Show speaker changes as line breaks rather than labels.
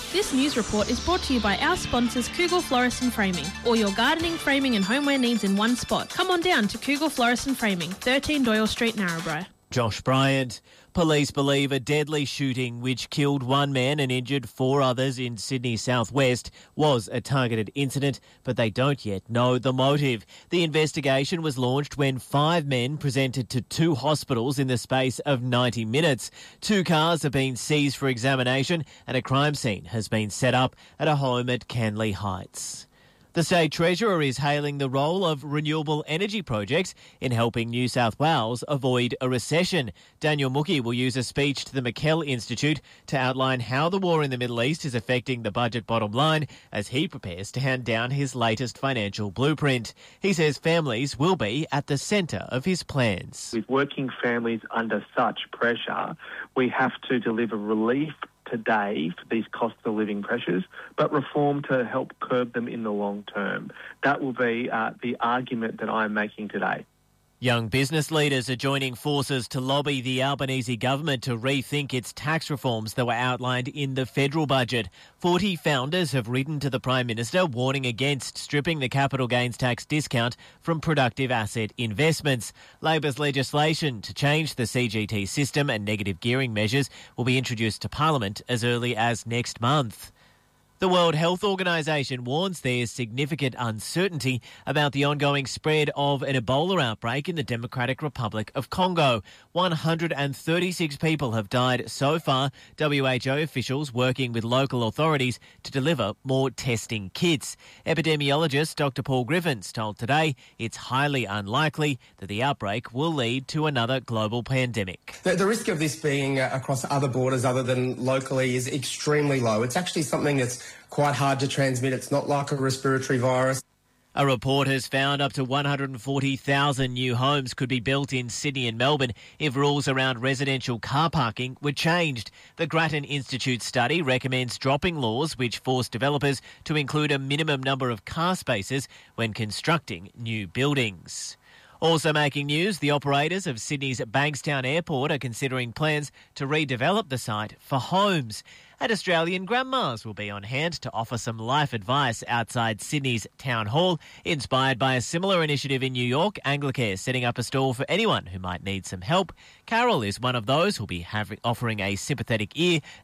This news report is brought to you by our sponsors Kugel Florist and Framing. All your gardening, framing and homeware needs in one spot. Come on down to Kugel Florist and Framing, 13 Doyle Street, Narrabri.
Josh Bryant. Police believe a deadly shooting which killed one man and injured 4 others in Sydney southwest was a targeted incident, but they don't yet know the motive. The investigation was launched when 5 men presented to 2 hospitals in the space of 90 minutes. 2 cars have been seized for examination and a crime scene has been set up at a home at Canley Heights. The State Treasurer is hailing the role of renewable energy projects in helping New South Wales avoid a recession. Daniel Mookhey will use a speech to the McKell Institute to outline how the war in the Middle East is affecting the budget bottom line as he prepares to hand down his latest financial blueprint. He says families will be at the centre of his plans.
With working families under such pressure, we have to deliver relief today for these cost of living pressures, but reform to help curb them in the long term. That will be the argument that I'm making today.
Young business leaders are joining forces to lobby the Albanese government to rethink its tax reforms that were outlined in the federal budget. 40 founders have written to the Prime Minister warning against stripping the capital gains tax discount from productive asset investments. Labor's legislation to change the CGT system and negative gearing measures will be introduced to Parliament as early as next month. The World Health Organization warns there's significant uncertainty about the ongoing spread of an Ebola outbreak in the Democratic Republic of Congo. 136 people have died so far, WHO officials working with local authorities to deliver more testing kits. Epidemiologist Dr Paul Griffiths told Today it's highly unlikely that the outbreak will lead to another global pandemic.
The risk of this being across other borders other than locally is extremely low. It's actually something that's quite hard to transmit. It's not like a respiratory virus.
A report has found up to 140,000 new homes could be built in Sydney and Melbourne if rules around residential car parking were changed. The Grattan Institute study recommends dropping laws which force developers to include a minimum number of car spaces when constructing new buildings. Also making news, the operators of Sydney's Bankstown Airport are considering plans to redevelop the site for homes. And Australian grandmas will be on hand to offer some life advice outside Sydney's Town Hall. Inspired by a similar initiative in New York, Anglicare setting up a stall for anyone who might need some help. Carol is one of those who'll be offering a sympathetic ear